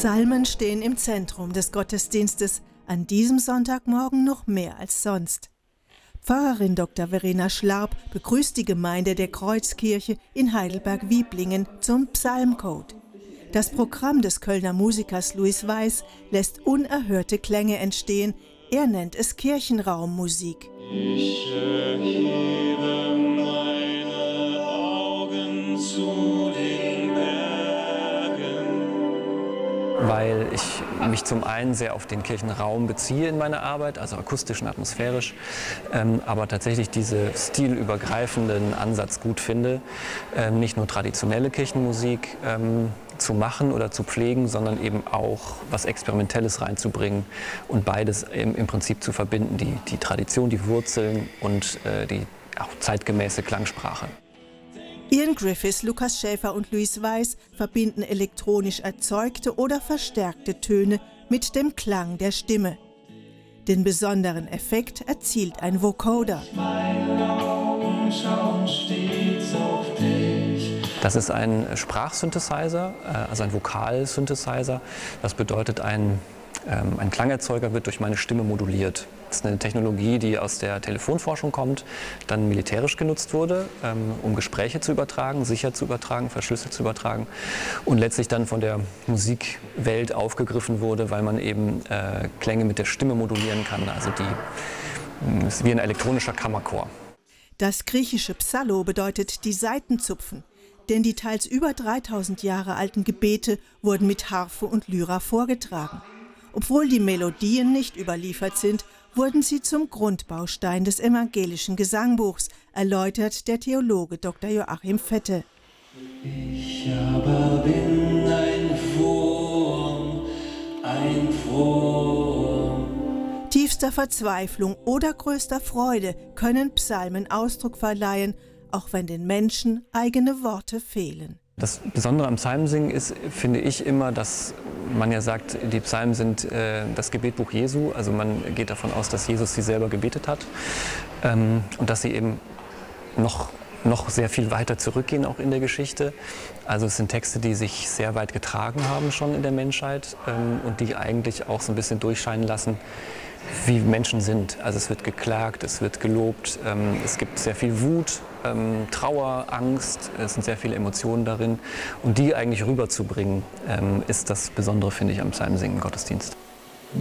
Psalmen stehen im Zentrum des Gottesdienstes, an diesem Sonntagmorgen noch mehr als sonst. Pfarrerin Dr. Verena Schlarb begrüßt die Gemeinde der Kreuzkirche in Heidelberg-Wieblingen zum Psalmcode. Das Programm des Kölner Musikers Louis Weiß lässt unerhörte Klänge entstehen. Er nennt es Kirchenraummusik. Ich erhebe meine Augen zu den Bergen. Weil ich mich zum einen sehr auf den Kirchenraum beziehe in meiner Arbeit, also akustisch und atmosphärisch, aber tatsächlich diesen stilübergreifenden Ansatz gut finde, nicht nur traditionelle Kirchenmusik zu machen oder zu pflegen, sondern eben auch was Experimentelles reinzubringen und beides im Prinzip zu verbinden, die Tradition, die Wurzeln und die auch zeitgemäße Klangsprache. Ian Griffiths, Lukas Schäfer und Louis Weiß verbinden elektronisch erzeugte oder verstärkte Töne mit dem Klang der Stimme. Den besonderen Effekt erzielt ein Vocoder. Meine Augen schauen stets auf dich. Das ist ein Sprachsynthesizer, also ein Vokalsynthesizer. Das bedeutet, ein Klangerzeuger wird durch meine Stimme moduliert. Das ist eine Technologie, die aus der Telefonforschung kommt, dann militärisch genutzt wurde, um Gespräche zu übertragen, sicher zu übertragen, verschlüsselt zu übertragen und letztlich dann von der Musikwelt aufgegriffen wurde, weil man eben Klänge mit der Stimme modulieren kann. Also ist wie ein elektronischer Kammerchor. Das griechische Psallo bedeutet die Saiten zupfen, denn die teils über 3000 Jahre alten Gebete wurden mit Harfe und Lyra vorgetragen. Obwohl die Melodien nicht überliefert sind, wurden sie zum Grundbaustein des evangelischen Gesangbuchs, erläutert der Theologe Dr. Joachim Fette. Ich aber bin ein Wurm, ein Wurm. Tiefster Verzweiflung oder größter Freude können Psalmen Ausdruck verleihen, auch wenn den Menschen eigene Worte fehlen. Das Besondere am Psalmensingen ist, finde ich, immer, dass man ja sagt, die Psalmen sind das Gebetbuch Jesu. Also man geht davon aus, dass Jesus sie selber gebetet hat und dass sie eben noch sehr viel weiter zurückgehen, auch in der Geschichte. Also es sind Texte, die sich sehr weit getragen haben schon in der Menschheit und die eigentlich auch so ein bisschen durchscheinen lassen, wie Menschen sind. Also es wird geklagt, es wird gelobt, es gibt sehr viel Wut, Trauer, Angst, es sind sehr viele Emotionen darin. Und die eigentlich rüberzubringen, ist das Besondere, finde ich, am Psalmensingen im Gottesdienst.